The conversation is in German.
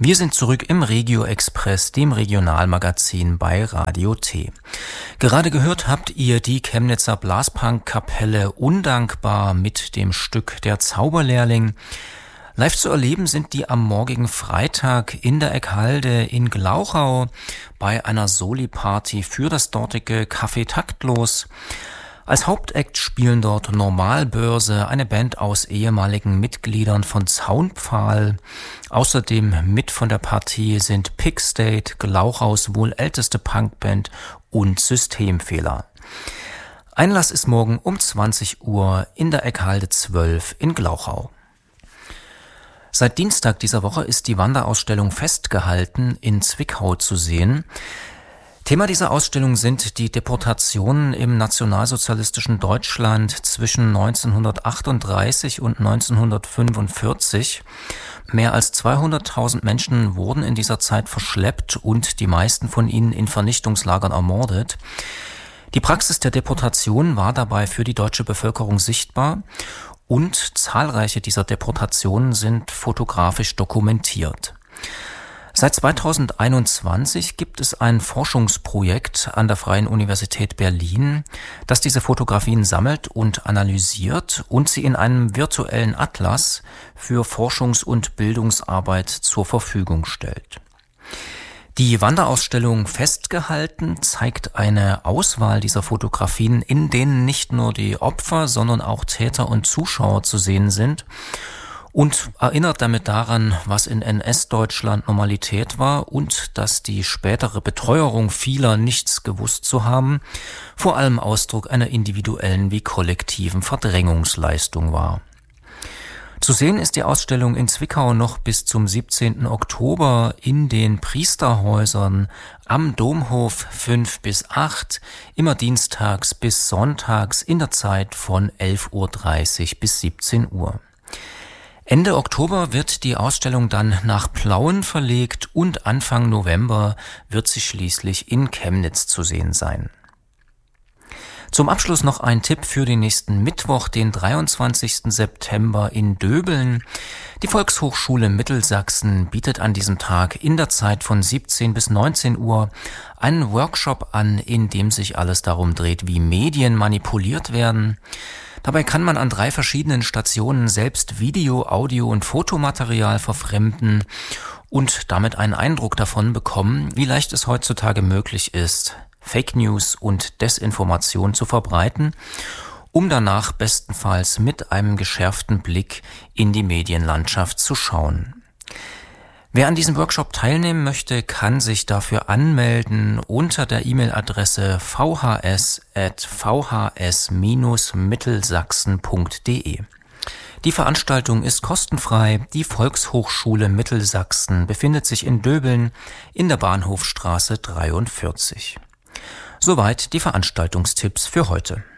Wir sind zurück im Regio Express, dem Regionalmagazin bei Radio T. Gerade gehört habt ihr die Chemnitzer Blaspunk-Kapelle Undankbar mit dem Stück Der Zauberlehrling. Live zu erleben sind die am morgigen Freitag in der Eckhalde in Glauchau bei einer Soli-Party für das dortige Café Taktlos. Als Hauptakt spielen dort Normalbörse, eine Band aus ehemaligen Mitgliedern von Zaunpfahl. Außerdem mit von der Partie sind Pigstate, Glauchaus wohl älteste Punkband und Systemfehler. Einlass ist morgen um 20 Uhr in der Eckhalde 12 in Glauchau. Seit Dienstag dieser Woche ist die Wanderausstellung Festgehalten in Zwickau zu sehen. Thema dieser Ausstellung sind die Deportationen im nationalsozialistischen Deutschland zwischen 1938 und 1945. Mehr als 200.000 Menschen wurden in dieser Zeit verschleppt und die meisten von ihnen in Vernichtungslagern ermordet. Die Praxis der Deportation war dabei für die deutsche Bevölkerung sichtbar und zahlreiche dieser Deportationen sind fotografisch dokumentiert. Seit 2021 gibt es ein Forschungsprojekt an der Freien Universität Berlin, das diese Fotografien sammelt und analysiert und sie in einem virtuellen Atlas für Forschungs- und Bildungsarbeit zur Verfügung stellt. Die Wanderausstellung Festgehalten zeigt eine Auswahl dieser Fotografien, in denen nicht nur die Opfer, sondern auch Täter und Zuschauer zu sehen sind, und erinnert damit daran, was in NS-Deutschland Normalität war und dass die spätere Beteuerung vieler nichts gewusst zu haben, vor allem Ausdruck einer individuellen wie kollektiven Verdrängungsleistung war. Zu sehen ist die Ausstellung in Zwickau noch bis zum 17. Oktober in den Priesterhäusern am Domhof 5 bis 8, immer dienstags bis sonntags in der Zeit von 11.30 Uhr bis 17 Uhr. Ende Oktober wird die Ausstellung dann nach Plauen verlegt und Anfang November wird sie schließlich in Chemnitz zu sehen sein. Zum Abschluss noch ein Tipp für den nächsten Mittwoch, den 23. September in Döbeln. Die Volkshochschule Mittelsachsen bietet an diesem Tag in der Zeit von 17 bis 19 Uhr einen Workshop an, in dem sich alles darum dreht, wie Medien manipuliert werden. Dabei kann man an 3 verschiedenen Stationen selbst Video-, Audio- und Fotomaterial verfremden und damit einen Eindruck davon bekommen, wie leicht es heutzutage möglich ist, Fake News und Desinformation zu verbreiten, um danach bestenfalls mit einem geschärften Blick in die Medienlandschaft zu schauen. Wer an diesem Workshop teilnehmen möchte, kann sich dafür anmelden unter der E-Mail-Adresse vhs@vhs-mittelsachsen.de. Die Veranstaltung ist kostenfrei. Die Volkshochschule Mittelsachsen befindet sich in Döbeln in der Bahnhofstraße 43. Soweit die Veranstaltungstipps für heute.